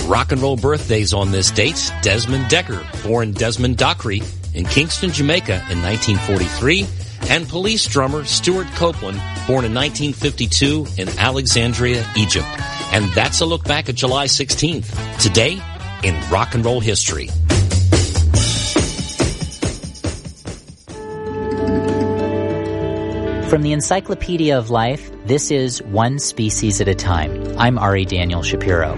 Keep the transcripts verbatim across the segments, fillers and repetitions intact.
rock and roll birthdays on this date. Desmond Decker, born Desmond Dockery in Kingston, Jamaica in nineteen forty-three, and Police drummer Stuart Copeland, born in nineteen fifty-two in Alexandria, Egypt. And that's a look back at July sixteenth, today in rock and roll history. From the Encyclopedia of Life, this is One Species at a Time. I'm Ari Daniel Shapiro.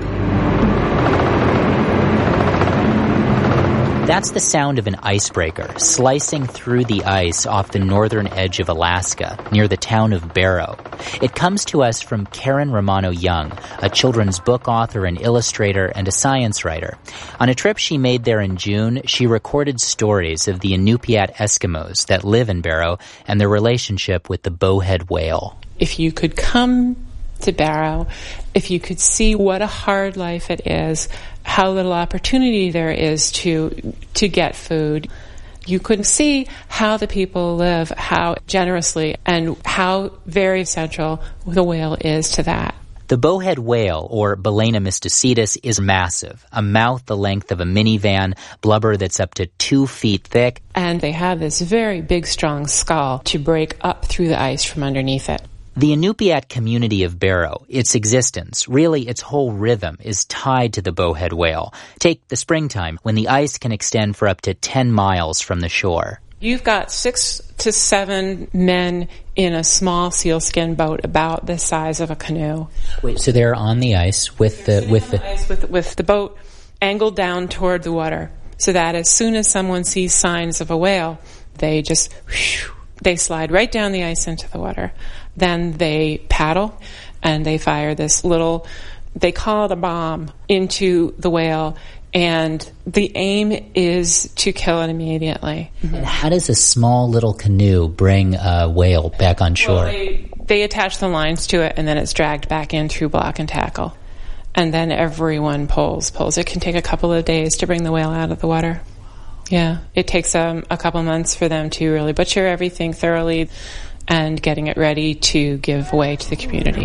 That's the sound of an icebreaker slicing through the ice off the northern edge of Alaska, near the town of Barrow. It comes to us from Karen Romano Young, a children's book author and illustrator and a science writer. On a trip she made there in June, she recorded stories of the Inupiat Eskimos that live in Barrow and their relationship with the bowhead whale. If you could come to Barrow, if you could see what a hard life it is, how little opportunity there is to to get food, you could see how the people live, how generously, and how very essential the whale is to that. The bowhead whale, or Balena mysticetus, is massive, a mouth the length of a minivan, blubber that's up to two feet thick. And they have this very big, strong skull to break up through the ice from underneath it. The Inupiat community of Barrow, its existence, really its whole rhythm, is tied to the bowhead whale. Take the springtime, when the ice can extend for up to ten miles from the shore. You've got six to seven men in a small sealskin boat about the size of a canoe. Wait, so they're on the ice with the with the, the ice with, with the boat angled down toward the water, so that as soon as someone sees signs of a whale, they just whew, they slide right down the ice into the water. Then they paddle and they fire this little, they call it a bomb, into the whale, and the aim is to kill it immediately. Mm-hmm. And how does a small little canoe bring a whale back on shore? Well, they, they attach the lines to it, and then it's dragged back in through block and tackle. And then everyone pulls, pulls. It can take a couple of days to bring the whale out of the water. Yeah, it takes um, a couple months for them to really butcher everything thoroughly and getting it ready to give away to the community.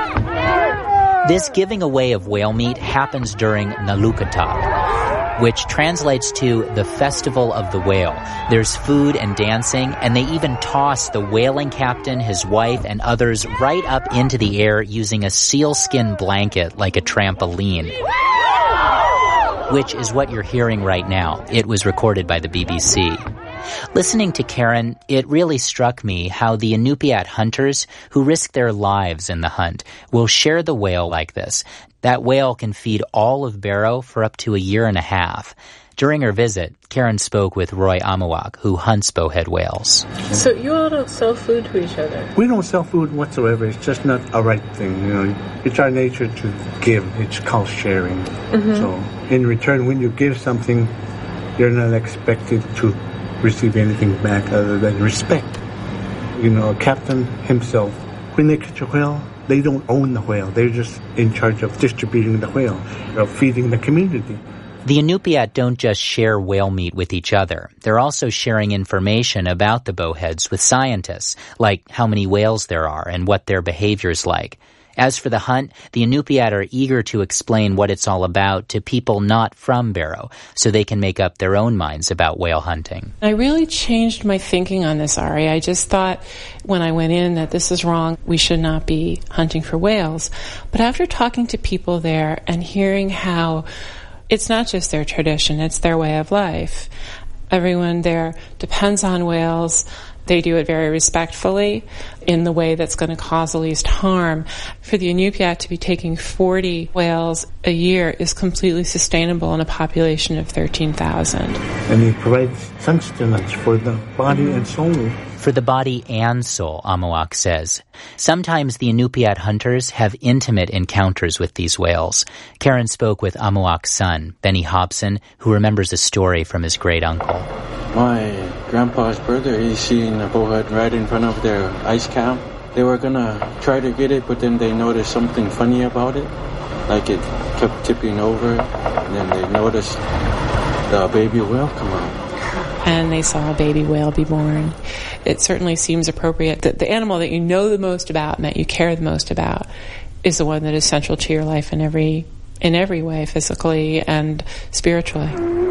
This giving away of whale meat happens during Nalukatap, which translates to the Festival of the Whale. There's food and dancing, and they even toss the whaling captain, his wife, and others right up into the air using a sealskin blanket like a trampoline, which is what you're hearing right now. It was recorded by the B B C. Listening to Karen, it really struck me how the Inupiat hunters who risk their lives in the hunt will share the whale like this. That whale can feed all of Barrow for up to a year and a half. During her visit, Karen spoke with Roy Amawak, who hunts bowhead whales. So you all don't sell food to each other? We don't sell food whatsoever. It's just not a right thing. You know, it's our nature to give. It's called sharing. Mm-hmm. So in return, when you give something, you're not expected to receive anything back other than respect. You know, a captain himself, when they catch a whale, they don't own the whale. They're just in charge of distributing the whale, of feeding the community. The Inupiat don't just share whale meat with each other. They're also sharing information about the bowheads with scientists, like how many whales there are and what their behavior's like. As for the hunt, the Inupiat are eager to explain what it's all about to people not from Barrow, so they can make up their own minds about whale hunting. I really changed my thinking on this, Ari. I just thought when I went in that this is wrong, we should not be hunting for whales. But after talking to people there and hearing how it's not just their tradition, it's their way of life. Everyone there depends on whales. They do it very respectfully in the way that's going to cause the least harm. For the Inupiat to be taking forty whales a year is completely sustainable in a population of thirteen thousand. And it provides sustenance for the body mm-hmm. and soul. For the body and soul, Amawak says. Sometimes the Inupiat hunters have intimate encounters with these whales. Karen spoke with Amawak's son, Benny Hobson, who remembers a story from his great-uncle. My grandpa's brother, he's seen a bowhead right in front of their ice camp. They were gonna try to get it, but then they noticed something funny about it. Like it kept tipping over, and then they noticed the baby whale come out. And they saw a baby whale be born. It certainly seems appropriate that the animal that you know the most about and that you care the most about is the one that is central to your life in every in every way, physically and spiritually.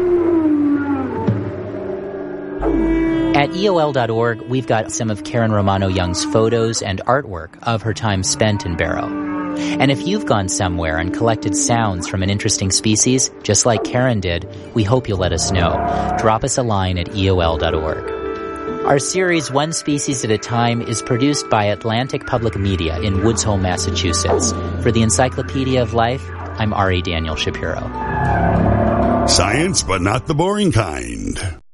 At E O L dot org, we've got some of Karen Romano Young's photos and artwork of her time spent in Barrow. And if you've gone somewhere and collected sounds from an interesting species, just like Karen did, we hope you'll let us know. Drop us a line at E O L dot org. Our series, One Species at a Time, is produced by Atlantic Public Media in Woods Hole, Massachusetts. For the Encyclopedia of Life, I'm Ari Daniel Shapiro. Science, but not the boring kind.